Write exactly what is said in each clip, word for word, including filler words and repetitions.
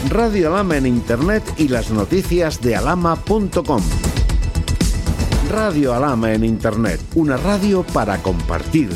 Radio Alhama en Internet y las noticias de alhama punto com. Radio Alhama en Internet, una radio para compartir.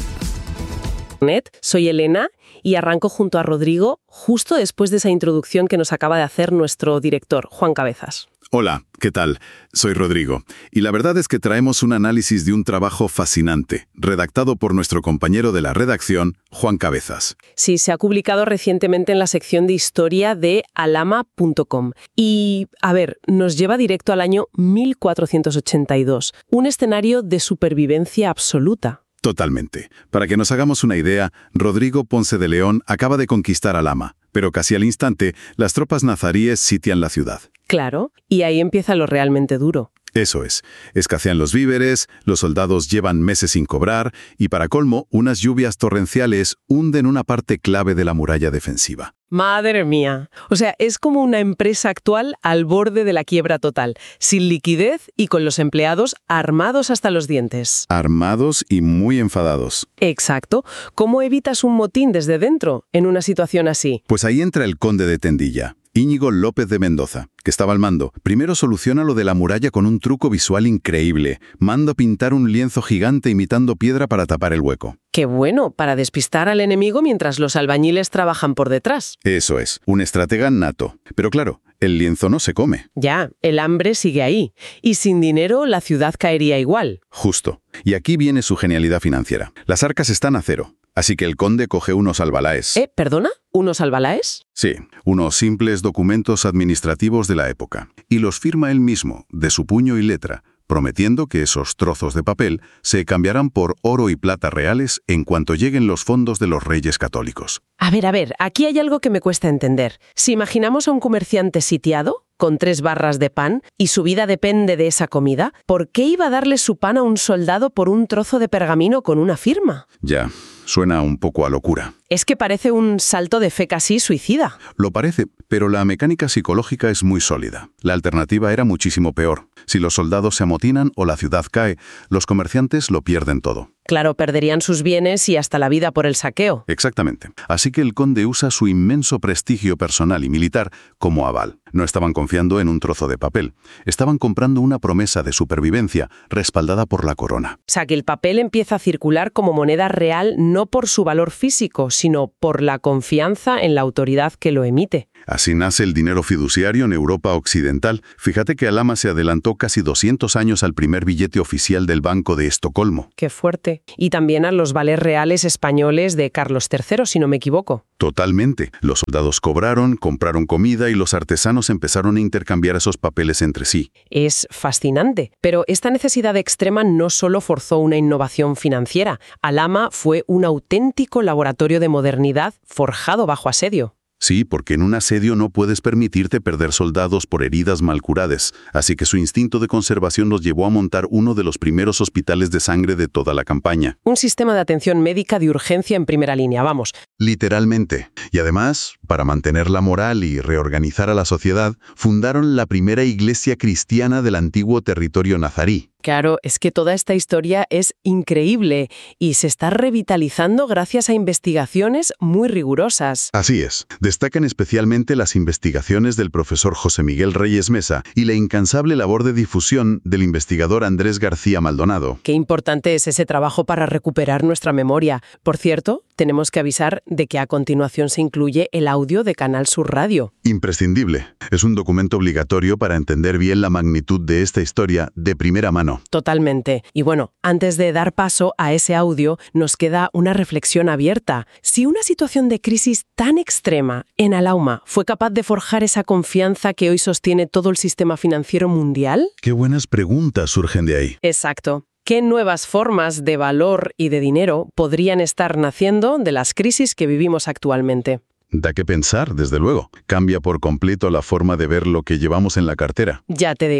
Soy Elena y arranco junto a Rodrigo justo después de esa introducción que nos acaba de hacer nuestro director, Juan Cabezas. Hola, ¿qué tal? Soy Rodrigo, y la verdad es que traemos un análisis de un trabajo fascinante, redactado por nuestro compañero de la redacción, Juan Cabezas. Sí, se ha publicado recientemente en la sección de historia de alhama punto com. Y, a ver, nos lleva directo al año mil cuatrocientos ochenta y dos, un escenario de supervivencia absoluta. Totalmente. Para que nos hagamos una idea, Rodrigo Ponce de León acaba de conquistar Alhama, pero casi al instante, las tropas nazaríes sitian la ciudad. Claro, y ahí empieza lo realmente duro. Eso es. Escasean los víveres, los soldados llevan meses sin cobrar, y para colmo, unas lluvias torrenciales hunden una parte clave de la muralla defensiva. Madre mía. O sea, es como una empresa actual al borde de la quiebra total, sin liquidez y con los empleados armados hasta los dientes. Armados y muy enfadados. Exacto. ¿Cómo evitas un motín desde dentro en una situación así? Pues ahí entra el conde de Tendilla, Íñigo López de Mendoza, que estaba al mando. Primero soluciona lo de la muralla con un truco visual increíble. Manda pintar un lienzo gigante imitando piedra para tapar el hueco. ¡Qué bueno! Para despistar al enemigo mientras los albañiles trabajan por detrás. Eso es, un estratega nato. Pero claro, el lienzo no se come. Ya, el hambre sigue ahí. Y sin dinero la ciudad caería igual. Justo. Y aquí viene su genialidad financiera. Las arcas están a cero. Así que el conde coge unos albalaes. ¿Eh? ¿Perdona? ¿Unos albalaes? Sí, unos simples documentos administrativos de la época. Y los firma él mismo, de su puño y letra, prometiendo que esos trozos de papel se cambiarán por oro y plata reales en cuanto lleguen los fondos de los reyes católicos. A ver, a ver, aquí hay algo que me cuesta entender. Si imaginamos a un comerciante sitiado, con tres barras de pan, y su vida depende de esa comida, ¿por qué iba a darle su pan a un soldado por un trozo de pergamino con una firma? Ya, suena un poco a locura. Es que parece un salto de fe casi suicida. Lo parece, pero la mecánica psicológica es muy sólida. La alternativa era muchísimo peor. Si los soldados se amotinan o la ciudad cae, los comerciantes lo pierden todo. Claro, perderían sus bienes y hasta la vida por el saqueo. Exactamente. Así que el conde usa su inmenso prestigio personal y militar como aval. No estaban confiando en un trozo de papel. Estaban comprando una promesa de supervivencia respaldada por la corona. O sea, que el papel empieza a circular como moneda real no por su valor físico, sino por la confianza en la autoridad que lo emite. Así nace el dinero fiduciario en Europa occidental. Fíjate que Alhama se adelantó casi doscientos años al primer billete oficial del Banco de Estocolmo. ¡Qué fuerte! Y también a los vales reales españoles de Carlos tercero, si no me equivoco. Totalmente. Los soldados cobraron, compraron comida y los artesanos empezaron a intercambiar esos papeles entre sí. Es fascinante. Pero esta necesidad extrema no solo forzó una innovación financiera. Alhama fue un auténtico laboratorio de modernidad forjado bajo asedio. Sí, porque en un asedio no puedes permitirte perder soldados por heridas mal curadas, así que su instinto de conservación los llevó a montar uno de los primeros hospitales de sangre de toda la campaña. Un sistema de atención médica de urgencia en primera línea, vamos. Literalmente. Y además, para mantener la moral y reorganizar a la sociedad, fundaron la primera iglesia cristiana del antiguo territorio nazarí. Claro, es que toda esta historia es increíble y se está revitalizando gracias a investigaciones muy rigurosas. Así es. Destacan especialmente las investigaciones del profesor José Miguel Reyes Mesa y la incansable labor de difusión del investigador Andrés García Maldonado. Qué importante es ese trabajo para recuperar nuestra memoria. Por cierto, tenemos que avisar de que a continuación se incluye el audio de Canal Sur Radio. Imprescindible. Es un documento obligatorio para entender bien la magnitud de esta historia de primera mano. Totalmente. Y bueno, antes de dar paso a ese audio, nos queda una reflexión abierta. Si una situación de crisis tan extrema en Alhama fue capaz de forjar esa confianza que hoy sostiene todo el sistema financiero mundial... Qué buenas preguntas surgen de ahí. Exacto. ¿Qué nuevas formas de valor y de dinero podrían estar naciendo de las crisis que vivimos actualmente? Da que pensar, desde luego. Cambia por completo la forma de ver lo que llevamos en la cartera. Ya te digo.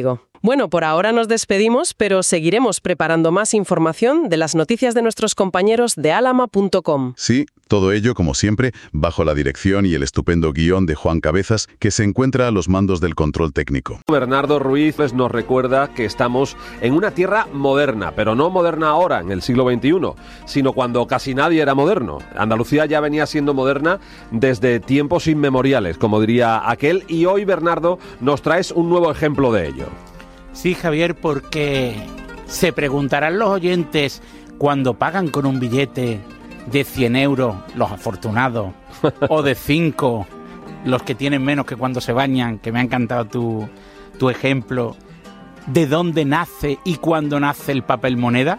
Bueno, por ahora nos despedimos, pero seguiremos preparando más información de las noticias de nuestros compañeros de alama punto com. Sí, todo ello, como siempre, bajo la dirección y el estupendo guión de Juan Cabezas, que se encuentra a los mandos del control técnico. Bernardo Ruiz nos recuerda que estamos en una tierra moderna, pero no moderna ahora, en el siglo veintiuno, sino cuando casi nadie era moderno. Andalucía ya venía siendo moderna desde tiempos inmemoriales, como diría aquel, y hoy, Bernardo, nos traes un nuevo ejemplo de ello. Sí, Javier, porque se preguntarán los oyentes cuando pagan con un billete de cien euros, los afortunados, o de cinco, los que tienen menos que cuando se bañan, que me ha encantado tu, tu ejemplo, ¿de dónde nace y cuándo nace el papel moneda?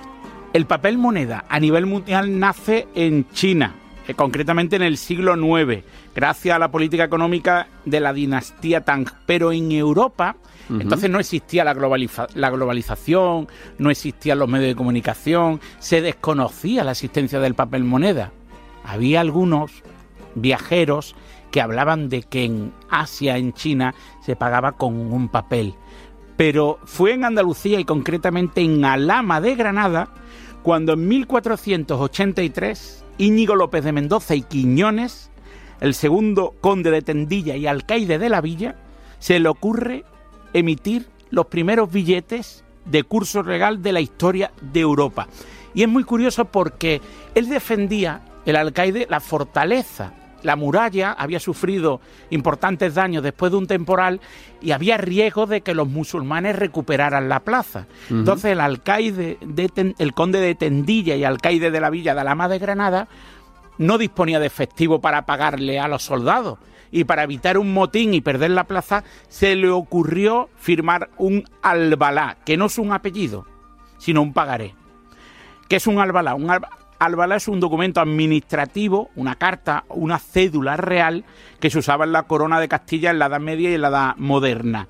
El papel moneda a nivel mundial nace en China, eh, concretamente en el siglo nueve, gracias a la política económica de la dinastía Tang, pero en Europa... Uh-huh. Entonces no existía la, globaliza- la globalización, no existían los medios de comunicación, se desconocía la existencia del papel moneda. Había algunos viajeros que hablaban de que en Asia, en China, se pagaba con un papel. Pero fue en Andalucía y concretamente en Alhama de Granada cuando en mil cuatrocientos ochenta y tres Íñigo López de Mendoza y Quiñones, el segundo conde de Tendilla y alcaide de la villa, se le ocurre emitir los primeros billetes de curso legal de la historia de Europa. Y es muy curioso porque él defendía, el alcaide, la fortaleza. La muralla había sufrido importantes daños después de un temporal y había riesgo de que los musulmanes recuperaran la plaza. Uh-huh. Entonces el alcaide, de Ten, el conde de Tendilla y alcaide de la villa de Alhama de Granada no disponía de efectivo para pagarle a los soldados. Y para evitar un motín y perder la plaza, se le ocurrió firmar un albalá, que no es un apellido, sino un pagaré. ¿Qué es un albalá? Un albalá, albalá es un documento administrativo, una carta, una cédula real que se usaba en la corona de Castilla en la Edad Media y en la Edad Moderna.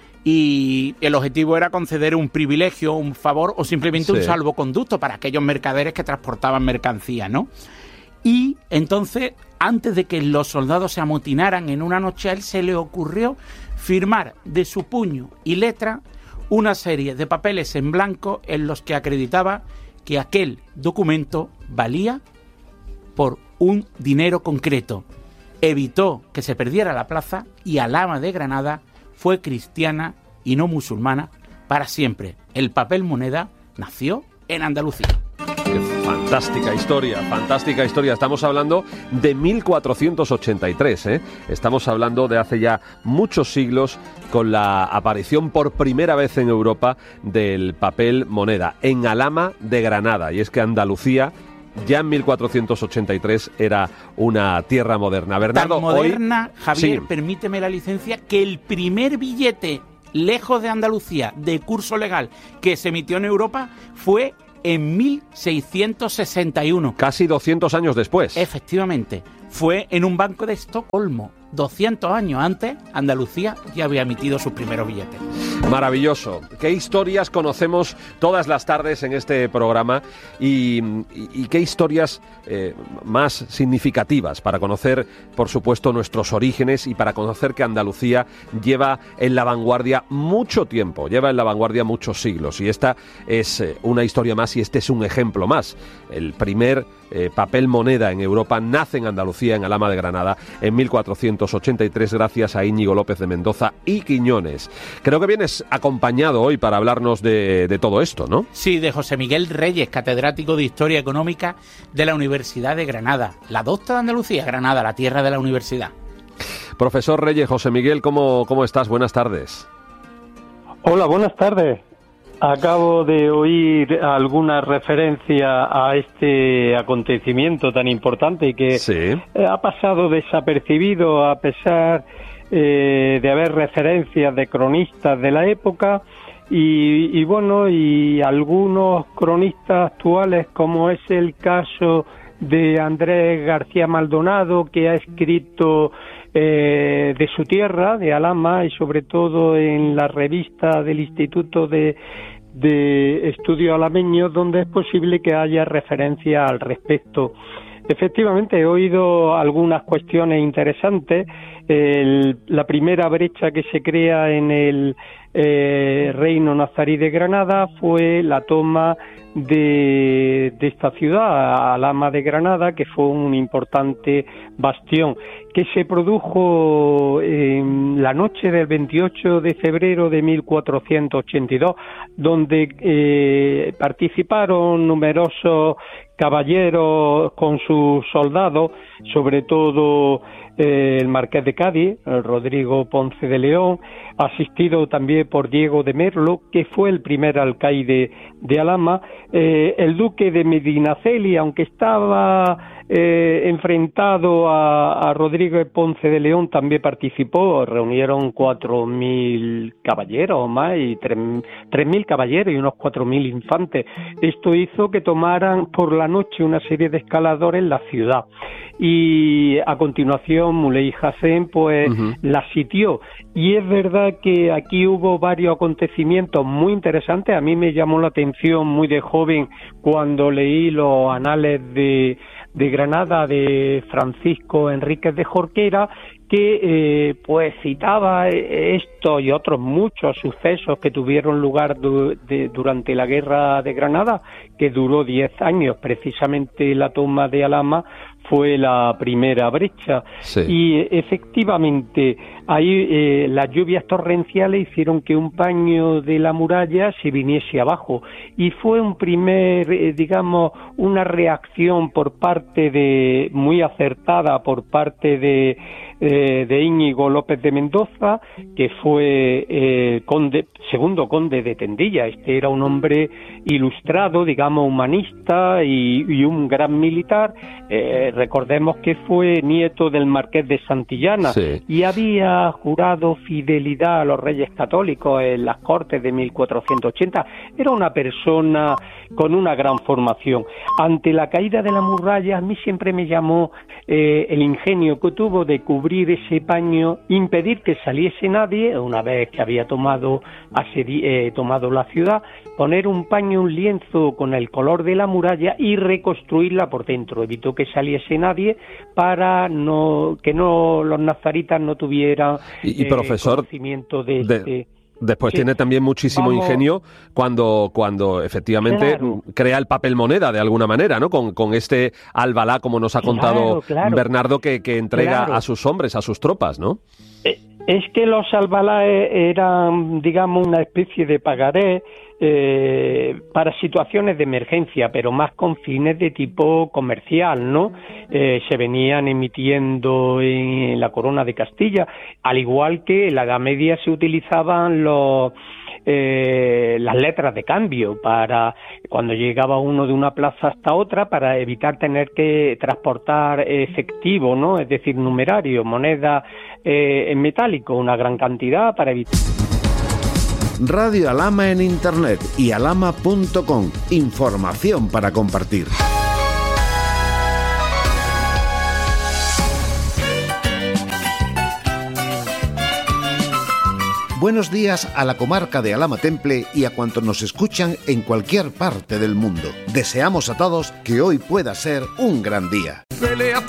Y el objetivo era conceder un privilegio, un favor o simplemente sí. un salvoconducto para aquellos mercaderes que transportaban mercancía, ¿no? Y entonces, antes de que los soldados se amotinaran en una noche, a él se le ocurrió firmar de su puño y letra una serie de papeles en blanco en los que acreditaba que aquel documento valía por un dinero concreto. Evitó que se perdiera la plaza y Alhama de Granada fue cristiana y no musulmana para siempre. El papel moneda nació en Andalucía. Qué fantástica historia, fantástica historia. Estamos hablando de mil cuatrocientos ochenta y tres, ¿eh? Estamos hablando de hace ya muchos siglos con la aparición por primera vez en Europa del papel moneda en Alhama de Granada. Y es que Andalucía ya en mil cuatrocientos ochenta y tres era una tierra moderna. Bernardo, tan moderna, hoy... Javier, sí. permíteme la licencia, que el primer billete lejos de Andalucía de curso legal que se emitió en Europa fue en mil seiscientos sesenta y uno. Casi doscientos años después. Efectivamente. Fue en un banco de Estocolmo. doscientos años antes, Andalucía ya había emitido sus primeros billetes. Maravilloso. Qué historias conocemos todas las tardes en este programa y, y, y qué historias eh, más significativas para conocer, por supuesto, nuestros orígenes y para conocer que Andalucía lleva en la vanguardia mucho tiempo, lleva en la vanguardia muchos siglos. Y esta es eh, una historia más y este es un ejemplo más. El primer eh, papel moneda en Europa nace en Andalucía, en Alhama de Granada, en mil cuatrocientos ochenta y tres, gracias a Íñigo López de Mendoza y Quiñones. Creo que vienes acompañado hoy para hablarnos de, de todo esto, ¿no? Sí, de José Miguel Reyes, catedrático de Historia Económica de la Universidad de Granada. La docta de Andalucía, Granada, la tierra de la universidad. Profesor Reyes, José Miguel, ¿cómo, cómo estás? Buenas tardes. Hola, buenas tardes. Acabo de oír alguna referencia a este acontecimiento tan importante y que sí. ha pasado desapercibido a pesar eh, de haber referencias de cronistas de la época y, y bueno, y algunos cronistas actuales, como es el caso de Andrés García Maldonado, que ha escrito eh, de su tierra, de Alhama, y sobre todo en la revista del Instituto de, de Estudios Alameños, donde es posible que haya referencia al respecto. Efectivamente, he oído algunas cuestiones interesantes. El, la primera brecha que se crea en el eh, reino nazarí de Granada fue la toma de, de esta ciudad, Alhama de Granada, que fue un importante bastión, que se produjo en la noche del veintiocho de febrero de mil cuatrocientos ochenta y dos, donde eh, participaron numerosos caballeros con sus soldados, sobre todo eh, el marqués de Cádiz, el Rodrigo Ponce de León, asistido también por Diego de Merlo, que fue el primer alcaide de Alhama, eh, el duque de Medinaceli, aunque estaba eh, enfrentado a, a Rodrigo Ponce de León, también participó. Reunieron cuatro mil caballeros o más, y tres mil caballeros y unos cuatro mil infantes. Esto hizo que tomaran por la noche una serie de escaladores en la ciudad, y a continuación Muley Hassen pues uh-huh. la sitió. Y es verdad que aquí hubo varios acontecimientos muy interesantes. A mí me llamó la atención muy de joven cuando leí los anales de, de Granada de Francisco Enríquez de Jorquera, que eh, pues citaba esto y otros muchos sucesos que tuvieron lugar du- de, durante la Guerra de Granada, que duró diez años. Precisamente la toma de Alhama fue la primera brecha. Sí. Y efectivamente ahí eh, las lluvias torrenciales hicieron que un paño de la muralla se viniese abajo, y fue un primer, eh, digamos, una reacción por parte de, muy acertada por parte de Eh, de Íñigo López de Mendoza, que fue eh, conde, segundo conde de Tendilla. Este era un hombre ilustrado, digamos, humanista y, y un gran militar. Eh, recordemos que fue nieto del marqués de Santillana, sí, y había jurado fidelidad a los reyes católicos en las Cortes de mil cuatrocientos ochenta. Era una persona con una gran formación. Ante la caída de la muralla, a mí siempre me llamó eh, el ingenio que tuvo de cubrir ese paño, impedir que saliese nadie, una vez que había tomado, asedi- eh, tomado la ciudad, poner un paño, un lienzo con el color de la muralla y reconstruirla por dentro. Evitó que saliese nadie para no que no los nazaritas no tuvieran y, y profesor, eh, conocimiento de, de... este... Después sí. Tiene también muchísimo Vamos. ingenio cuando, cuando efectivamente claro. crea el papel moneda de alguna manera, ¿no? Con, con este albalá, como nos ha contado claro, claro. Bernardo, que, que entrega claro. a sus hombres, a sus tropas, ¿no? Es que los albaláes eran, digamos, una especie de pagaré eh, para situaciones de emergencia, pero más con fines de tipo comercial, ¿no? Eh, se venían emitiendo en la Corona de Castilla, al igual que en la Edad Media se utilizaban los Eh, las letras de cambio para cuando llegaba uno de una plaza hasta otra, para evitar tener que transportar efectivo, ¿no? Es decir, numerario, moneda eh, en metálico, una gran cantidad para evitar. Radio Alhama en internet y alhama punto com. Información para compartir. Buenos días a la comarca de Alhama Temple y a cuantos nos escuchan en cualquier parte del mundo. Deseamos a todos que hoy pueda ser un gran día. Pelea